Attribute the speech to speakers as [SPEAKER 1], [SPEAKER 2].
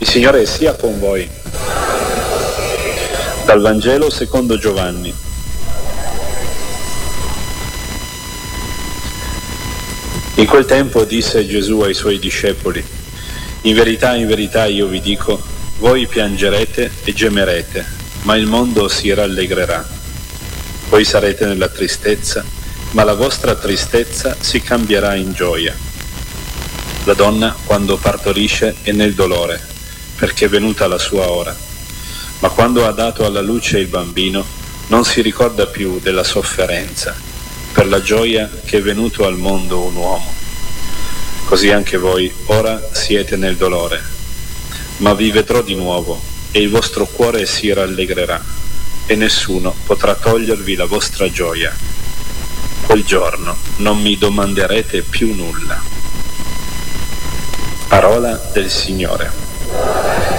[SPEAKER 1] Il Signore sia con voi. Dal Vangelo secondo Giovanni. In quel tempo disse Gesù ai suoi discepoli: in verità io vi dico, voi piangerete e gemerete, ma il mondo si rallegrerà. Voi sarete nella tristezza, ma la vostra tristezza si cambierà in gioia. La donna, quando partorisce, è nel dolore, perché è venuta la sua ora. Ma quando ha dato alla luce il bambino, non si ricorda più della sofferenza, per la gioia che è venuto al mondo un uomo. Così anche voi ora siete nel dolore, ma vi vedrò di nuovo, e il vostro cuore si rallegrerà, e nessuno potrà togliervi la vostra gioia. Quel giorno non mi domanderete più nulla. Parola del Signore.